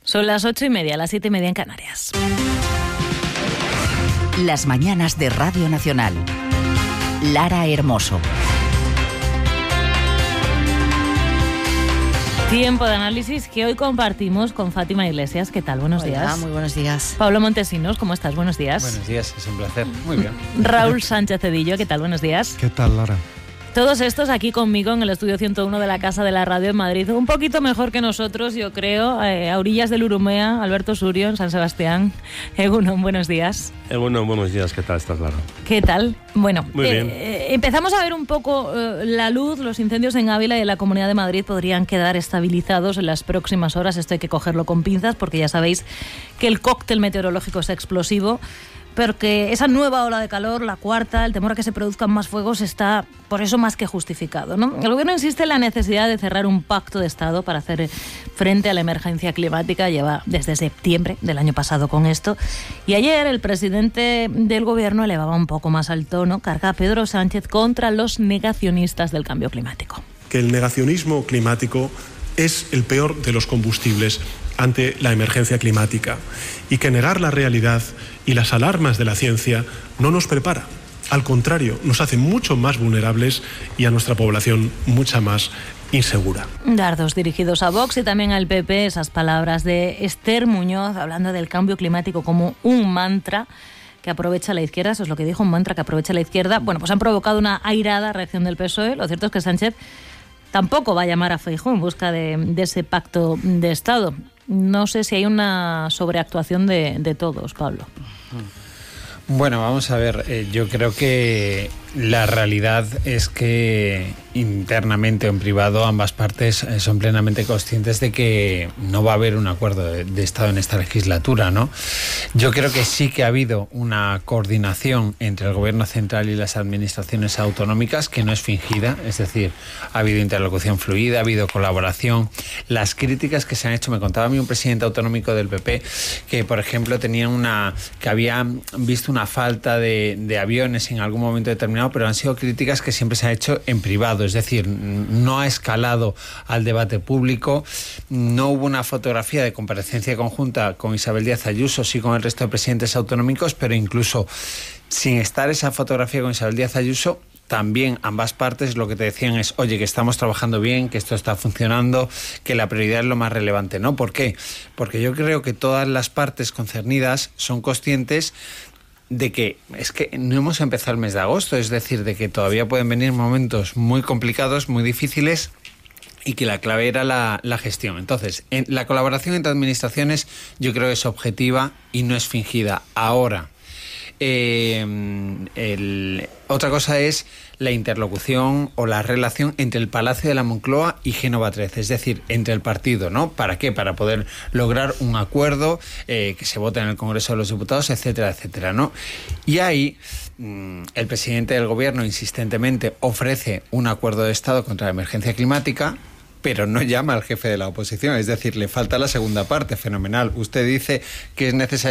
Son las 8:30, las 7:30 en Canarias. Las mañanas de Radio Nacional. Lara Hermoso. Tiempo de análisis que hoy compartimos con Fátima Iglesias. ¿Qué tal? Buenos días. Muy buenos días. Pablo Montesinos, ¿cómo estás? Buenos días. Buenos días, es un placer. Muy bien. Raúl Sánchez Cedillo, ¿qué tal? Buenos días. ¿Qué tal, Lara? Todos estos aquí conmigo en el estudio 101 de la Casa de la Radio en Madrid. Un poquito mejor que nosotros, yo creo, a orillas del Urumea, Alberto Surio, en San Sebastián. Egunon, buenos días. Egunon, buenos días. ¿Qué tal estás, Lara? ¿Qué tal? Bueno, muy bien. Empezamos a ver un poco la luz. Los incendios en Ávila y en la Comunidad de Madrid podrían quedar estabilizados en las próximas horas. Esto hay que cogerlo con pinzas porque ya sabéis que el cóctel meteorológico es explosivo. Porque esa nueva ola de calor, la cuarta, el temor a que se produzcan más fuegos está por eso más que justificado, ¿no? El gobierno insiste en la necesidad de cerrar un pacto de Estado para hacer frente a la emergencia climática. Lleva desde septiembre del año pasado con esto. Y ayer el presidente del gobierno elevaba un poco más al tono, carga a Pedro Sánchez contra los negacionistas del cambio climático. Que el negacionismo climático es el peor de los combustibles ante la emergencia climática y que negar la realidad y las alarmas de la ciencia no nos prepara. Al contrario, nos hace mucho más vulnerables y a nuestra población mucha más insegura. Dardos dirigidos a Vox y también al PP, esas palabras de Esther Muñoz hablando del cambio climático como un mantra que aprovecha la izquierda. Eso es lo que dijo, un mantra que aprovecha la izquierda. Bueno, pues han provocado una airada reacción del PSOE. Lo cierto es que Sánchez tampoco va a llamar a Feijóo en busca de ese pacto de Estado. No sé si hay una sobreactuación de todos, Pablo. Bueno, vamos a ver. Yo creo que la realidad es que internamente o en privado ambas partes son plenamente conscientes de que no va a haber un acuerdo de Estado en esta legislatura, ¿no? Yo creo que sí que ha habido una coordinación entre el gobierno central y las administraciones autonómicas que no es fingida, es decir, ha habido interlocución fluida, ha habido colaboración. Las críticas que se han hecho, me contaba a mí un presidente autonómico del PP que, por ejemplo, que habían visto una falta de aviones en algún momento determinado, pero han sido críticas que siempre se han hecho en privado, es decir, no ha escalado al debate público, no hubo una fotografía de comparecencia conjunta con Isabel Díaz Ayuso, sí con el resto de presidentes autonómicos, pero incluso sin estar esa fotografía con Isabel Díaz Ayuso, también ambas partes lo que te decían es, oye, que estamos trabajando bien, que esto está funcionando, que la prioridad es lo más relevante, ¿no? ¿Por qué? Porque yo creo que todas las partes concernidas son conscientes de que es que no hemos empezado el mes de agosto, es decir, de que todavía pueden venir momentos muy complicados, muy difíciles, y que la clave era la gestión. Entonces, la colaboración entre administraciones yo creo que es objetiva y no es fingida. Ahora, otra cosa es la interlocución o la relación entre el Palacio de la Moncloa y Génova 13, es decir, entre el partido, ¿no? ¿Para qué? Para poder lograr un acuerdo que se vote en el Congreso de los Diputados, etcétera, etcétera, ¿no? Y ahí el presidente del gobierno insistentemente ofrece un acuerdo de Estado contra la emergencia climática, pero no llama al jefe de la oposición, es decir, le falta la segunda parte, fenomenal. Usted dice que es necesario